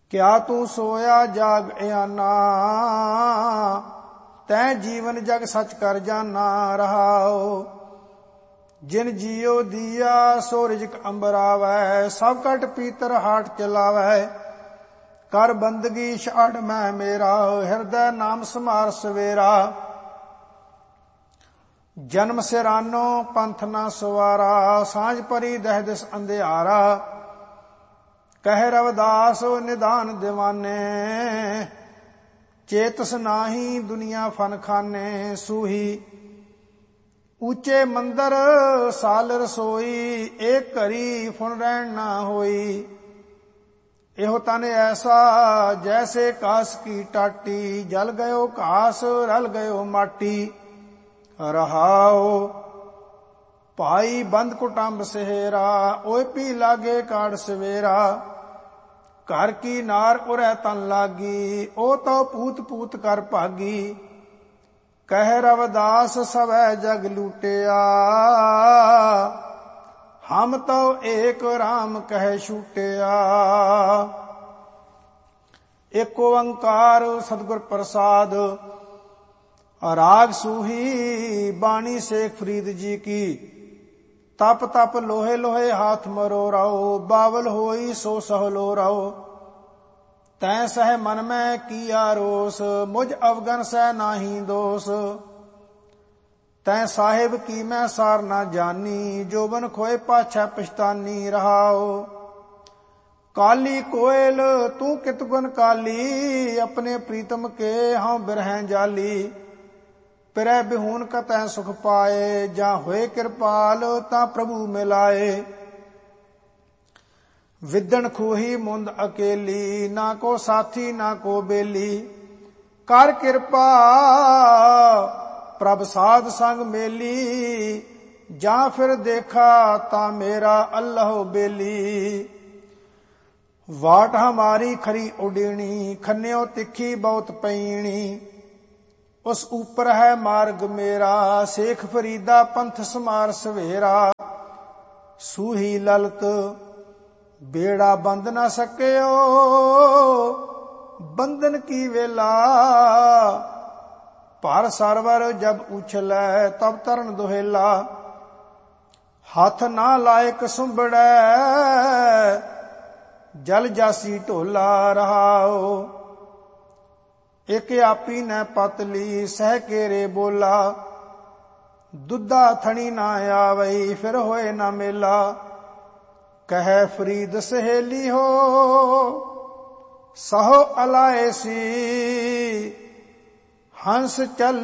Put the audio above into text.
ਕਿਆ ਤੂੰ ਸੋਇਆ ਜਾਗ ਇਆਨਾ, ਤੈਂ ਜੀਵਨ ਜਗ ਸੱਚ ਕਰ ਜਾਨਾ। ਰਹਾਉ ਜਿਨ ਜੀਉ ਦੀਆ ਸੋ ਰਿਜਕ ਅੰਬਰਾਵੈ, ਸਭ ਕਟ ਪੀਤਰ ਹਾਟ ਚਲਾਵੈ। ਕਰ ਬੰਦਗੀ ਛਾੜ ਮੈਂ ਮੇਰਾ, ਹਿਰਦੈ ਨਾਮ ਸਮਾਰ ਸਵੇਰਾ। ਜਨਮ ਸਿਰਾਨੋ ਪੰਥ ਨਾ ਸਵਾਰਾ, ਸਾਂਝ ਪਰੀ ਦਹਿ ਦਿਸ ਅੰਧਿਆਰਾ। ਕਹਿ ਰਵਿਦਾਸ ਨਿਧਾਨ ਦੀਵਾਨੇ, ਚੇਤਸ ਨਾਹੀ ਦੁਨੀਆ ਫਨ ਖਾਨੇ। ਸੂਹੀ ਉੱਚੇ ਮੰਦਰ ਸਾਲ ਰਸੋਈ, ਏਕ ਘਰੀ ਫੁਨ ਰਹਿਣ ਨਾ ਹੋਈ। ਇਹੋ ਤਨ ਐਸਾ ਜੈਸੇ ਕਾਸ ਕੀ ਟਾਟੀ, ਜਲ ਗਇਓ ਘਾਸ ਰਲ ਗਇਓ ਮਾਟੀ। ਰਹਾਉ ਭਾਈ ਬੰਦ ਕੁਟੰਬ ਸਹੇਰਾ, ਓਏ ਪੀ ਲਾਗੇ ਕਾੜ ਸਵੇਰਾ। ਘਰ ਕੀ ਨਾਰ ਉਰੈ ਤਨ ਲਾਗੀ, ਉਹ ਤੋ ਪੂਤ ਪੂਤ ਕਰ ਭਾਗੀ। ਕਹਿ ਰਵਿਦਾਸ ਸਵੈ ਜਗ ਲੂਟਿਆ, ਹਮ ਤਉ ਏਕ ਰਾਮ ਕਹਿ ਛੂਟਿਆ। ਏਕ ਓੰਕਾਰ ਸਤਿਗੁਰ ਪ੍ਰਸਾਦ। ਰਾਗ ਸੂਹੀ ਬਾਣੀ ਸ਼ੇਖ ਫਰੀਦ ਜੀ ਕੀ। ਤਪ ਤਪ ਲੋਹੇ ਲੋਹੇ ਹਾਥ ਮਰੋ ਰਾਓ, ਬਾਵਲ ਹੋਈ ਸੋ ਸਹਲੋ ਰਾਓ। ਤੈਂ ਸਹਿ ਮਨ ਮੈਂ ਕੀਆ ਰੋਸ, ਮੁਝ ਅਵਗਨ ਸਹਿ ਨਾਹੀ ਦੋਸ। ਤੈਂ ਸਾਹਿਬ ਕੀ ਮੈਂ ਸਾਰ ਨਾ ਜਾਨੀ, ਜੋਬਨ ਖੋਏ ਪਾਛੈ ਪਛਤਾਨੀ। ਰਹਾਉ ਕਾਲੀ ਕੋਇਲ ਤੂੰ ਕਿਤ ਗੁਣ ਕਾਲੀ, ਆਪਣੇ ਪ੍ਰੀਤਮ ਕੇ ਹਉ ਬਿਰਹਿ ਜਾਲੀ। ਪਿਰੈ ਬਿਹੂਨ ਕਤੈ ਸੁਖ ਪਾਏ, ਜਾਂ ਹੋਏ ਕਿਰਪਾਲ ਤਾਂ ਪ੍ਰਭੂ ਮਿਲਾਏ। ਵਿਦਣ ਖੂਹੀ ਮੁੰਦ ਅਕੇਲੀ, ਨਾ ਕੋ ਸਾਥੀ ਨਾ ਕੋ ਬੇਲੀ। ਕਰ ਕਿਰਪਾ ਪ੍ਰਭ ਸਾਧ ਸੰਗ ਮੇਲੀ, ਜਾਂ ਫਿਰ ਦੇਖਾ ਤਾਂ ਮੇਰਾ ਅੱਲਹੁ ਬੇਲੀ। ਵਾਟ ਹਮਾਰੀ ਖਰੀ ਉਡੀਣੀ, ਖੰਨਿਓ ਤਿੱਖੀ ਬਹੁਤ ਪਈਣੀ। ਉਸ ਉਪਰ ਹੈ ਮਾਰਗ ਮੇਰਾ, ਸੇਖ ਫਰੀਦਾ ਪੰਥ ਸਮਾਰ ਸਵੇਰਾ। ਸੂਹੀ ਲਲਤ ਬੇੜਾ ਬੰਦ ਨਾ ਸਕਿਓ, ਬੰਧਨ ਕੀ ਵੇਲਾ। ਭਰ ਸਰਵਰ ਜਬ ਉਛਲੈ, ਤਬ ਤਰਨ ਦੁਹੇਲਾ। ਹੱਥ ਨਾ ਲਾਇਕ ਸੁੰਬੜੈ, ਜਲ ਜਾਸੀ ਢੋਲਾ। ਰਹਾਉ ਇਕ ਆਪੀ ਨੈ ਪਤਲੀ, ਸਹਿ ਕੇਰੇ ਬੋਲਾ। ਦੁੱਧਾ ਥਣੀ ਨਾ ਆਵਈ, ਫਿਰ ਹੋਏ ਨਾ ਮੇਲਾ। ਕਹਿ ਫਰੀਦ ਸਹੇਲੀ ਹੋ ਸਹੋ ਅਲਾਏ ਸੀ, ਹੰਸ ਚੱਲ